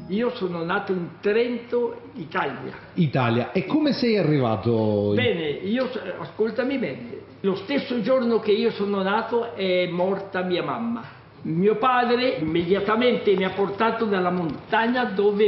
Io sono nato in Trento, Italia. Italia. E come sei arrivato? Bene, ascoltami bene, lo stesso giorno che io sono nato è morta mia mamma. Mio padre immediatamente mi ha portato nella montagna dove